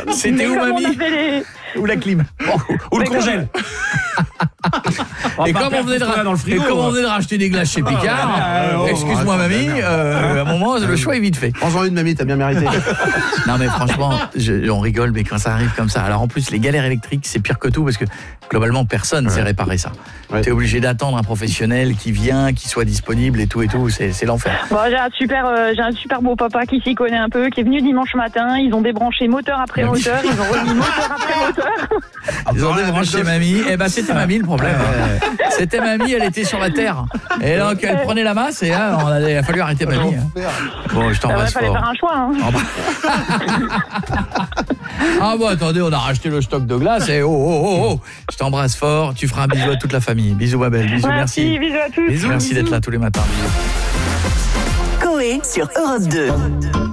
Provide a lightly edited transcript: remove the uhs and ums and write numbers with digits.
C'était où, mamie? Ou la clim? Ou le congèle. Et comme on venait de racheter des glaces chez Picard, excuse-moi mamie, à un moment le choix est vite fait. Prends-en une mamie, t'as bien mérité. Non mais franchement, on rigole, mais quand ça arrive comme ça, alors en plus les galères électriques c'est pire que tout parce que globalement personne ne sait réparer ça. T'es obligé d'attendre un professionnel qui vient, qui soit disponible et tout, c'est l'enfer. Bon, j'ai un super beau papa qui s'y connaît un peu, qui est venu dimanche matin, ils ont débranché moteur après moteur, ils ont remis moteur après moteur. Ils ont débranché mamie, et ben c'était mamie le problème. C'était mamie, elle était sur la terre. Et donc elle prenait la masse et là il a fallu arrêter mamie. Bon, je t'embrasse fort. Il fallait faire un choix. Ah bon, attendez, on a racheté le stock de glace et oh. Je t'embrasse fort, tu feras un bisou à toute la famille. Bisous ma belle, bisous, merci. Bisous à tous. Merci d'être là tous les matins. Coé sur Europe 2.